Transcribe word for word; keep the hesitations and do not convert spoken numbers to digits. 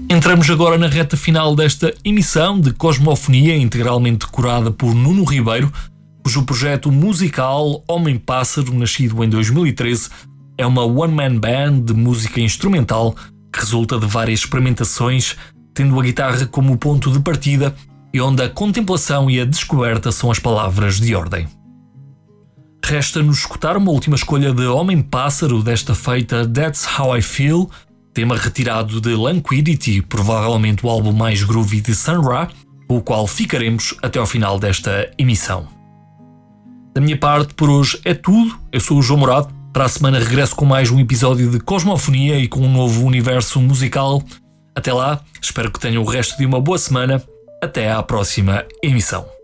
Entramos agora na reta final desta emissão de Cosmofonia, integralmente decorada por Nuno Ribeiro, cujo projeto musical Homem-Pássaro, nascido em dois mil e treze, é uma one-man band de música instrumental que resulta de várias experimentações, tendo a guitarra como ponto de partida e onde a contemplação e a descoberta são as palavras de ordem. Resta-nos escutar uma última escolha de Homem-Pássaro, desta feita That's How I Feel, tema retirado de Languidity, provavelmente o álbum mais groovy de Sun Ra, com o qual ficaremos até ao final desta emissão. Da minha parte, por hoje é tudo. Eu sou o João Morado. Para a semana regresso com mais um episódio de Cosmofonia e com um novo universo musical. Até lá, espero que tenham o resto de uma boa semana. Até à próxima emissão.